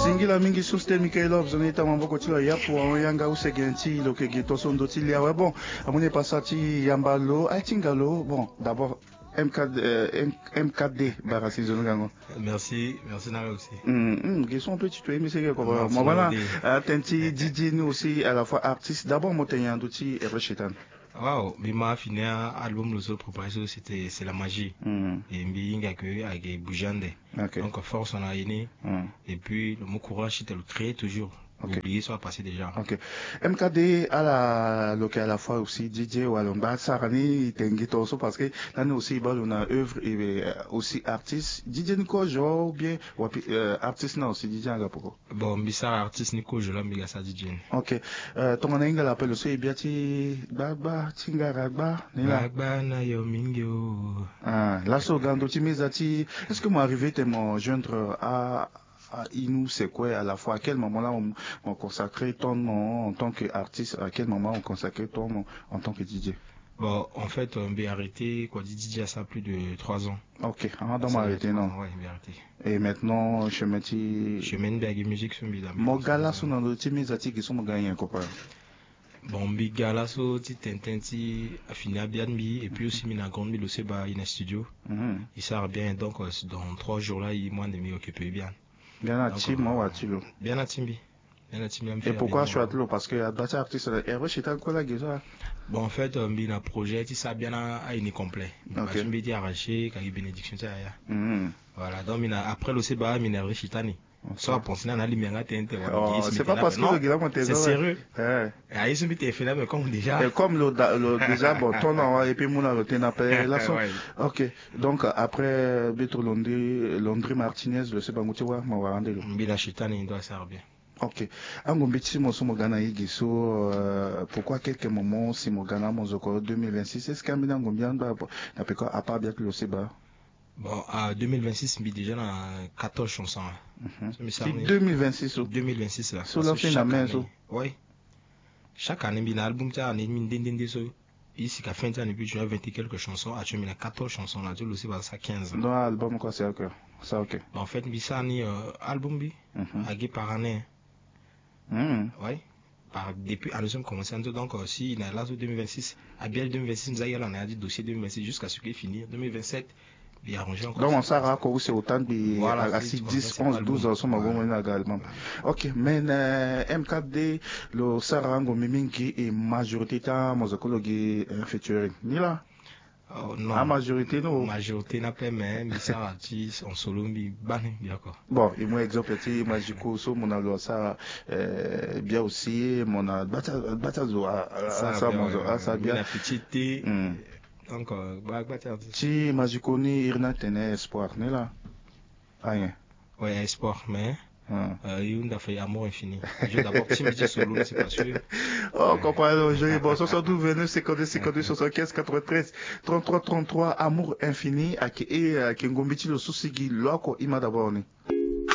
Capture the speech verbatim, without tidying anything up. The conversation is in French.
zingila mingi suste Mikaela zoneta mamboko tilo yapo yanga usegenti lo ke gito sondo tilia ouais bon amone passati yambalo aitingalo bon d'abord M K D euh, M K D barasi zongango. Merci, merci Nara aussi. Hum, ils sont un peu tutoyés mais c'est que quoi. Moi voilà, atenti D J nous aussi à la fois artiste. D'abord moi t'es un outil et rechetan. Wow, mais ma fini album le seul préparation c'était c'est la magie. Mm. Et mbinga que avec Boujande. Okay. Donc force on a aîné. Mm. Et puis le mot courage c'était le créer toujours. Okay. Oublier soit passé déjà. Ok. M K D à la local à la fois aussi D J ou alors bah ça rani tengi torso parce que là nous aussi bah on a œuvre et aussi artiste D J Nico genre ou bien euh, artiste non aussi D J anga poko. Bon mbisa artiste Nico je l'aime bien ça D J. Ok. Euh, ton anga l'appelle aussi bien ti bagba tingara gba nila. Bagba na yo mingyo. Ah là so gando ti mezati est-ce que moi arrivé t'es mon joindre à à Inou, c'est quoi à la fois à quel moment là on, on consacrait ton nom en tant qu'artiste, à quel moment on consacrait ton nom en tant que D J? Bon, en fait, on m'a arrêté quoi, D J à ça plus de trois ans. Ok, on m'a arrêté non. Ouais, m'a arrêté. Et maintenant, je me dis. Je mène bien la musique sur mes amis. Mon gars là, sont dans le team médiatique qui sont mon gars copain. Bon, big gars là, so ti tintin ti affiné à bien mi et puis aussi mina grande mi le seba in studio. Il sert bien donc dans trois jours là, il moins de m'y occuper bien. Bien à team, moi à Tilo. Bien à Timbi. Bien à Timbi. Et pourquoi je suis à Tilo? Parce que à bâtir artiste, et ouais, c'est un collègue déjà. Bon, en fait, on a un projet, ça bien à une complet. Parce que je arraché, quand il y a bénédiction, ça y a. Voilà, donc après le Seba, il y a un chitani. Soit penser à l'immédiat, c'est pas parce que le gars m'a c'est sérieux. Ah, ils sont bien fait là, mais comme déjà. Et comme le, le déjà, bon, ton nom, et puis mon nom, le appelé là, ok. Donc, après, Beto Londri, Londri Martinez, le Seba Moutiwa, m'a rendu le. Bien chitani, il doit servir. Ok. Angombiti mo somo gana yigiso pourquoi quelques moments si mo gana mo zoko deux mille vingt-six est-ce qu'un bilan combien ba na peko à part bien que le seba. Bon à deux mille vingt-six mi déjà na quatorze chansons. C'est deux mille vingt-six ou deux mille vingt-six là. Sur la fin la main so. Oui. Chaque année mi l'album ça année mi dindinde so. Ici qu'à fin d'année puis tu as vingt et quelques chansons, à tu as mis quatorze chansons là, tu le sais pas ça quinze. Non album quoi c'est ok. Ça ok. En fait mi ça ni album bi à par année. Mmh. Oui. Par, depuis, nous sommes commencé donc aussi, il y a l'âge de deux mille vingt-six, à bien deux mille vingt-six, nous avons dit dossier deux mille vingt-six jusqu'à ce qu'il finisse. deux mille vingt-sept, il y a arrangé encore. Donc on s'est raccordé c'est autant de voilà, à six, dix, onze, douze ans, on m'a également. Ok, mais M K D, le Sarango Miminki est majorité de musicologie featuring. Ni là? Oh, non. La majorité, non. Majorité n'a pas même, mais ça artiste en solo, mais ban, d'accord. Bon, et moi, exemple, petit, magico, so, mon alo, ça, bien aussi, mon a, batazo, ça, ça, mon, ça, bien. La petite, donc, batazo. Si, magico, ni, irna, tenait espoir, n'est là? Rien. Ouais, espoir, mais. Il a fait amour infini. Je d'abord petit solo, c'est pas sûr. Oh, comprends, je bon, soixante-douze, vingt-neuf, cinquante-deux, cinquante-deux, soixante-quinze, quatre-vingt-treize, trente-trois, trente-trois, amour infini, et, et, qui ngombiti le souci qui, l'oko, ima d'abord, ni.